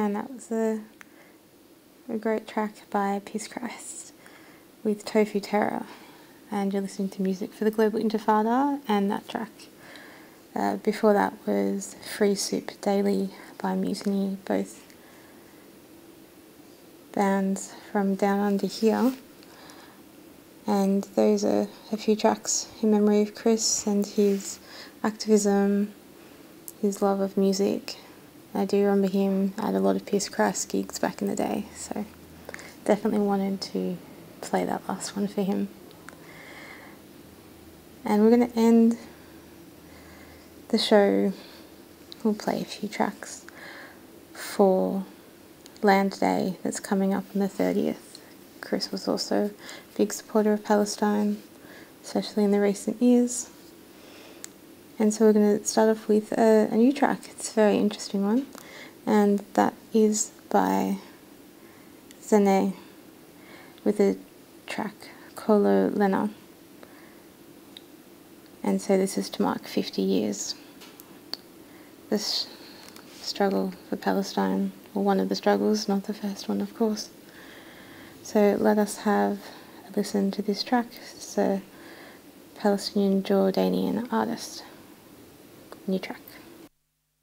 and that was a great track by Peace Christ with Tofu Terror, and you're listening to Music for the Global Intifada, and that track. Before that was Free Soup Daily by Mutiny, both bands from down under here. And those are a few tracks in memory of Chris and his activism, his love of music. I do remember him at a lot of Peace Christ gigs back in the day, so definitely wanted to play that last one for him. And we're going to end the show, we'll play a few tracks for Land Day that's coming up on the 30th. Chris was also a big supporter of Palestine, especially in the recent years. And so we're going to start off with a new track. It's a very interesting one, and that is by Zene with the track Kolo Lena. And so this is to mark 50 years. This struggle for Palestine, or one of the struggles, not the first one, of course. So let us have a listen to this track. It's a Palestinian Jordanian artist. New track.